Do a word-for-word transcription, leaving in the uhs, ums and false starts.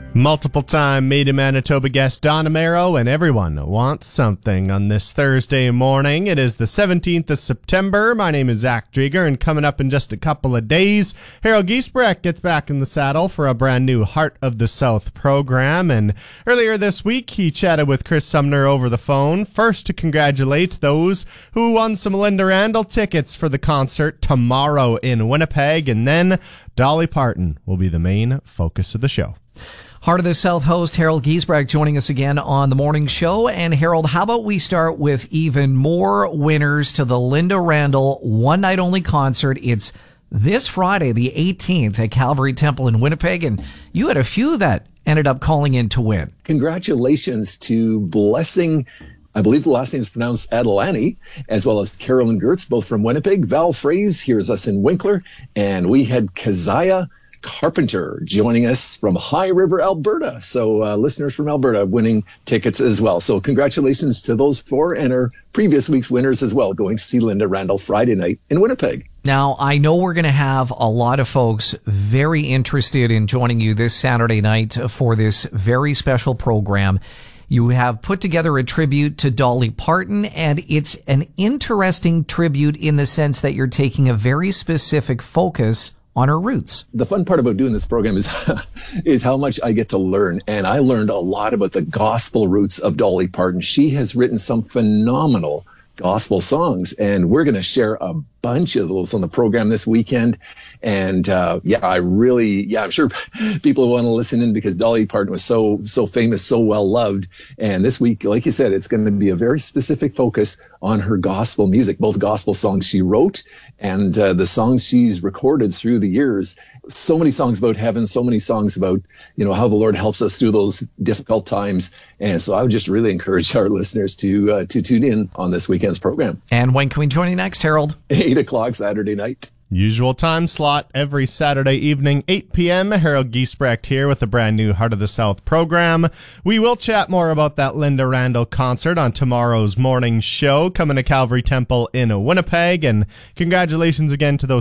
Multiple-time Made in Manitoba guest Donna Merrow, and everyone wants something on this Thursday morning. It is the seventeenth of September. My name is Zach Drieger, and coming up in just a couple of days, Harold Giesbrecht gets back in the saddle for a brand new Heart of the South program. And earlier this week, he chatted with Chris Sumner over the phone, first to congratulate those who won some Linda Randall tickets for the concert tomorrow in Winnipeg, and then Dolly Parton will be the main focus of the show. Heart of the South host Harold Giesbrecht joining us again on the morning show. And Harold, how about we start with even more winners to the Linda Randall one night only concert? It's this Friday, the eighteenth, at Calvary Temple in Winnipeg. And you had a few that ended up calling in to win. Congratulations to Blessing, I believe the last name is pronounced Adelani, as well as Carolyn Gertz, both from Winnipeg. Val Fraze hears us in Winkler. And we had Keziah Carpenter joining us from High River, Alberta. So uh, listeners from Alberta winning tickets as well. So congratulations to those four and our previous week's winners as well, going to see Linda Randall Friday night in Winnipeg. Now, I know we're going to have a lot of folks very interested in joining you this Saturday night for this very special program. You have put together a tribute to Dolly Parton, and it's an interesting tribute in the sense that you're taking a very specific focus on her roots. The fun part about doing this program is is how much I get to learn. And I learned a lot about the gospel roots of Dolly Parton. She has written some phenomenal gospel songs, and we're going to share a bunch of those on the program this weekend. And uh, yeah, I really, yeah, I'm sure people want to listen in because Dolly Parton was so, so famous, so well loved. And this week, like you said, it's going to be a very specific focus on her gospel music, both gospel songs she wrote and uh, the songs she's recorded through the years. So many songs about heaven, so many songs about, you know, how the Lord helps us through those difficult times. And so I would just really encourage our listeners to uh, to tune in on this weekend's program. And when can we join you next, Harold? eight o'clock Saturday night. Usual time slot every Saturday evening, eight p.m. Harold Giesbrecht here with a brand new Heart of the South program. We will chat more about that Linda Randall concert on tomorrow's morning show coming to Calvary Temple in Winnipeg. And congratulations again to those